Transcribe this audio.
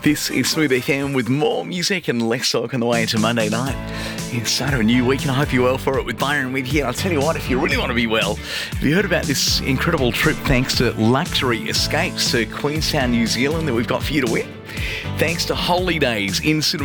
This is Smooth FM with more music and less talk on the way into Monday night. It's start of a new week and I hope you're well for it with Byron Weed here. I'll tell you what, if you really want to be well, have you heard about this incredible trip thanks to Luxury Escapes to Queenstown, New Zealand that we've got for you to win? Thanks to Holidays in